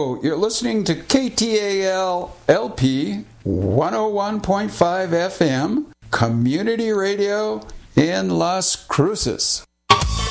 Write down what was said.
Hello, you're listening to KTAL LP 101.5 FM, Community Radio in Las Cruces.